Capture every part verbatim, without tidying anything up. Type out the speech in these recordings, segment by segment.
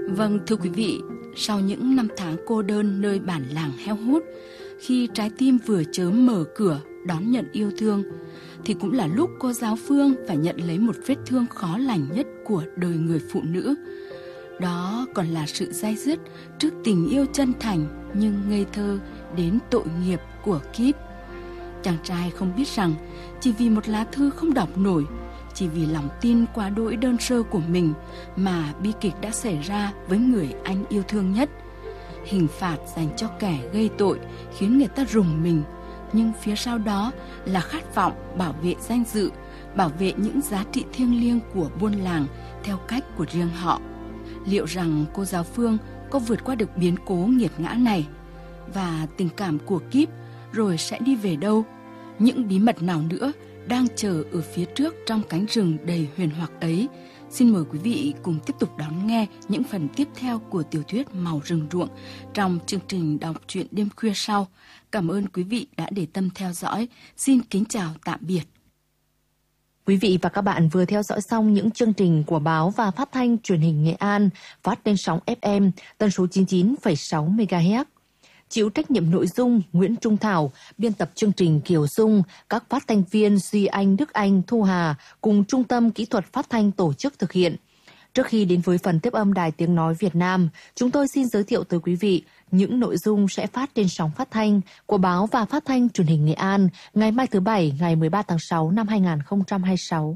Vâng, thưa quý vị, sau những năm tháng cô đơn nơi bản làng heo hút, khi trái tim vừa chớm mở cửa đón nhận yêu thương, thì cũng là lúc cô giáo Phương phải nhận lấy một vết thương khó lành nhất của đời người phụ nữ. Đó còn là sự day dứt trước tình yêu chân thành nhưng ngây thơ đến tội nghiệp của Kíp. Chàng trai không biết rằng chỉ vì một lá thư không đọc nổi, chỉ vì lòng tin quá đỗi đơn sơ của mình mà bi kịch đã xảy ra với người anh yêu thương nhất. Hình phạt dành cho kẻ gây tội khiến người ta rùng mình, nhưng phía sau đó là khát vọng bảo vệ danh dự, bảo vệ những giá trị thiêng liêng của buôn làng theo cách của riêng họ. Liệu rằng cô giáo Phương có vượt qua được biến cố nghiệt ngã này? Và tình cảm của Kíp rồi sẽ đi về đâu? Những bí mật nào nữa đang chờ ở phía trước trong cánh rừng đầy huyền hoặc ấy? Xin mời quý vị cùng tiếp tục đón nghe những phần tiếp theo của tiểu thuyết Màu rừng ruộng trong chương trình đọc truyện đêm khuya sau. Cảm ơn quý vị đã để tâm theo dõi. Xin kính chào tạm biệt. Quý vị và các bạn vừa theo dõi xong những chương trình của báo và phát thanh truyền hình Nghệ An phát trên sóng ép em tần số chín mươi chín phẩy sáu mê ga héc. Chịu trách nhiệm nội dung Nguyễn Trung Thảo, biên tập chương trình Kiều Dung, các phát thanh viên Duy Anh, Đức Anh, Thu Hà cùng Trung tâm Kỹ thuật Phát thanh tổ chức thực hiện. Trước khi đến với phần tiếp âm Đài Tiếng Nói Việt Nam, chúng tôi xin giới thiệu tới quý vị những nội dung sẽ phát trên sóng phát thanh của báo và phát thanh truyền hình Nghệ An ngày mai thứ Bảy, ngày mười ba tháng sáu năm hai nghìn không trăm hai mươi sáu.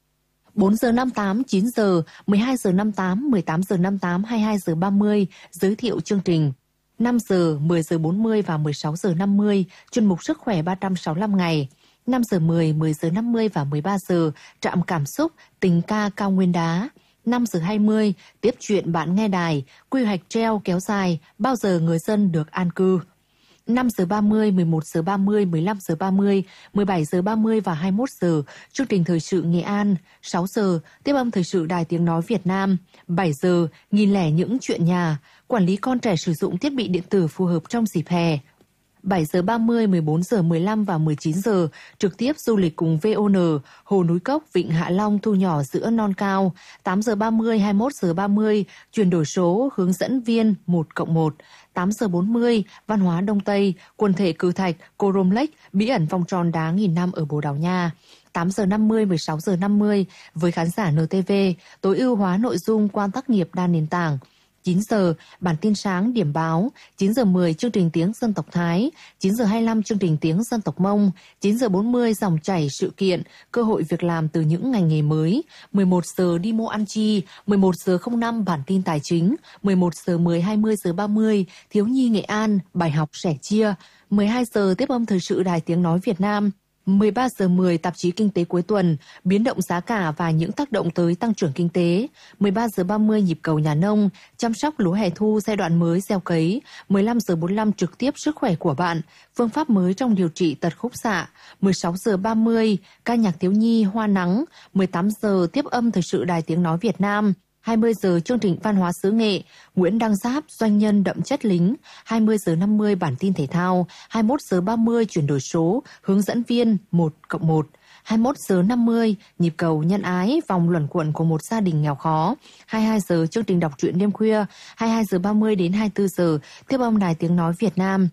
bốn giờ năm mươi tám, chín giờ, mười hai giờ năm mươi tám, mười tám giờ năm mươi tám, hai mươi hai giờ ba mươi, giới thiệu chương trình. năm giờ, mười giờ bốn mươi và mười sáu giờ năm mươi, chuyên mục Sức khỏe ba trăm sáu mươi lăm ngày. năm giờ mười, mười giờ năm mươi và mười ba giờ, trạm cảm xúc, tình ca cao nguyên đá. năm giờ hai mươi, tiếp chuyện bạn nghe đài, quy hoạch treo kéo dài, bao giờ người dân được an cư. năm giờ ba mươi, mười một giờ ba mươi, mười lăm giờ ba mươi, mười bảy giờ ba mươi và hai mươi mốt giờ, chương trình thời sự Nghệ An. sáu giờ, tiếp âm thời sự Đài Tiếng Nói Việt Nam. bảy giờ, nghìn lẻ những chuyện nhà, quản lý con trẻ sử dụng thiết bị điện tử phù hợp trong dịp hè. bảy giờ ba mươi, mười bốn giờ mười lăm và mười chín giờ, trực tiếp du lịch cùng vê o en, Hồ Núi Cốc, Vịnh Hạ Long, thu nhỏ giữa non cao. tám giờ ba mươi, hai mươi mốt giờ ba mươi, chuyển đổi số, hướng dẫn viên một cộng một. tám giờ bốn mươi, văn hóa Đông Tây, quần thể cự thạch, Cô Rôm Lếch, bí ẩn vòng tròn đá nghìn năm ở Bồ Đào Nha. tám giờ năm mươi, mười sáu giờ năm mươi, với khán giả en tê vê, tối ưu hóa nội dung quan tác nghiệp đa nền tảng. chín giờ, bản tin sáng điểm báo. chín giờ mười, chương trình tiếng dân tộc Thái. chín giờ hai mươi lăm, chương trình tiếng dân tộc Mông. chín giờ bốn mươi, dòng chảy sự kiện, cơ hội việc làm từ những ngành nghề mới. mười một giờ, đi mua ăn chi. mười một giờ không năm, bản tin tài chính. mười một giờ mười, hai mươi giờ ba mươi, thiếu nhi Nghệ An, bài học sẻ chia. mười hai giờ, tiếp âm thời sự Đài Tiếng Nói Việt Nam. mười ba giờ mười, tạp chí Kinh tế cuối tuần, biến động giá cả và những tác động tới tăng trưởng kinh tế. mười ba giờ ba mươi, nhịp cầu nhà nông, chăm sóc lúa hè thu giai đoạn mới gieo cấy. mười lăm giờ bốn mươi lăm, trực tiếp sức khỏe của bạn, phương pháp mới trong điều trị tật khúc xạ. mười sáu giờ ba mươi, ca nhạc thiếu nhi Hoa Nắng. mười tám giờ, tiếp âm thời sự Đài Tiếng Nói Việt Nam. hai mươi giờ, chương trình văn hóa xứ Nghệ, Nguyễn Đăng Giáp, doanh nhân đậm chất lính. hai mươi giờ năm mươi, bản tin thể thao. hai mươi mốt giờ ba mươi, chuyển đổi số, hướng dẫn viên một cộng một. hai mươi mốt giờ năm mươi, nhịp cầu nhân ái, vòng luẩn quẩn của một gia đình nghèo khó. hai mươi hai giờ, chương trình đọc truyện đêm khuya. hai mươi hai giờ ba mươi đến hai mươi tư giờ, tiếp âm Đài Tiếng Nói Việt Nam.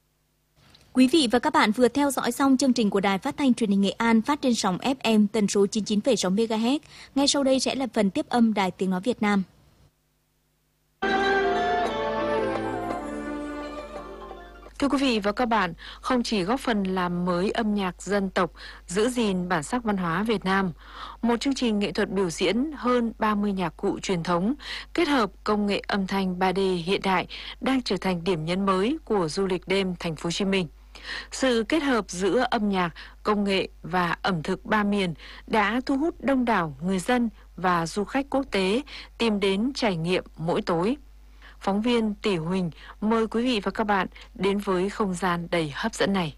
Quý vị và các bạn vừa theo dõi xong chương trình của Đài Phát thanh Truyền hình Nghệ An phát trên sóng ép em tần số chín mươi chín phẩy sáu mê ga héc. Ngay sau đây sẽ là phần tiếp âm Đài Tiếng Nói Việt Nam. Thưa quý vị và các bạn, không chỉ góp phần làm mới âm nhạc dân tộc, giữ gìn bản sắc văn hóa Việt Nam, một chương trình nghệ thuật biểu diễn hơn ba mươi nhạc cụ truyền thống kết hợp công nghệ âm thanh ba D hiện đại đang trở thành điểm nhấn mới của du lịch đêm Thành phố Hồ Chí Minh. Sự kết hợp giữa âm nhạc, công nghệ và ẩm thực ba miền đã thu hút đông đảo người dân và du khách quốc tế tìm đến trải nghiệm mỗi tối. Phóng viên Tỷ Huỳnh mời quý vị và các bạn đến với không gian đầy hấp dẫn này.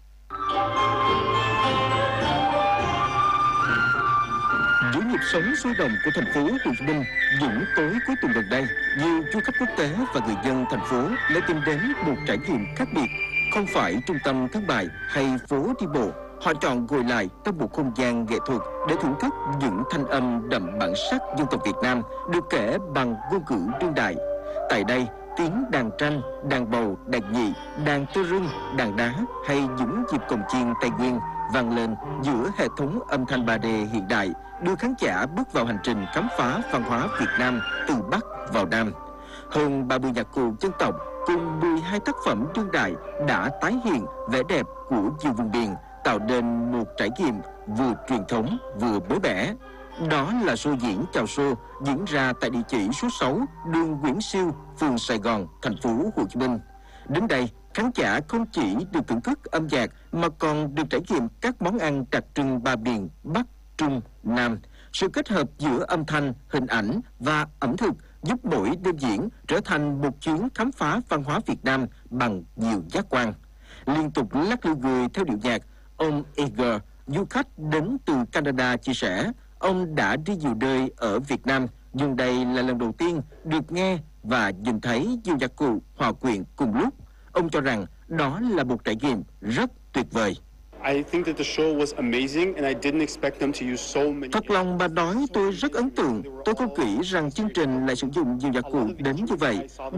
Giữa nhịp sống sôi động của thành phố Hồ Chí Minh, những tối cuối tuần gần đây, nhiều du khách quốc tế và người dân thành phố lại tìm đến một trải nghiệm khác biệt. Không phải trung tâm thương mại hay phố đi bộ, họ chọn ngồi lại trong một không gian nghệ thuật để thưởng thức những thanh âm đậm bản sắc dân tộc Việt Nam được kể bằng ngôn ngữ đương đại. Tại đây, tiếng đàn tranh, đàn bầu, đàn nhị, đàn tơ rưng, đàn đá hay những nhịp cồng chiêng Tây Nguyên vang lên giữa hệ thống âm thanh ba D hiện đại, đưa khán giả bước vào hành trình khám phá văn hóa Việt Nam từ Bắc vào Nam. Hơn ba mươi nhạc cụ dân tộc cùng mười hai tác phẩm đương đại đã tái hiện vẻ đẹp của nhiều vùng miền, tạo nên một trải nghiệm vừa truyền thống vừa mới mẻ. Đó là show diễn chào show diễn ra tại địa chỉ số sáu đường Nguyễn Siêu, phường Sài Gòn, thành phố Hồ Chí Minh. Đến đây, khán giả không chỉ được thưởng thức âm nhạc mà còn được trải nghiệm các món ăn đặc trưng ba miền Bắc, Trung, Nam. Sự kết hợp giữa âm thanh, hình ảnh và ẩm thực giúp mỗi đêm diễn trở thành một chuyến khám phá văn hóa Việt Nam bằng nhiều giác quan. Liên tục lắc lư người theo điệu nhạc, ông Eger, du khách đến từ Canada chia sẻ, ông đã đi nhiều nơi ở Việt Nam, nhưng đây là lần đầu tiên được nghe và nhìn thấy nhiều nhạc cụ hòa quyện cùng lúc. Ông cho rằng đó là một trải nghiệm rất tuyệt vời. Thật lòng mà nói, tôi rất ấn tượng. Tôi không nghĩ rằng chương trình lại sử dụng nhiều nhạc cụ đến như vậy.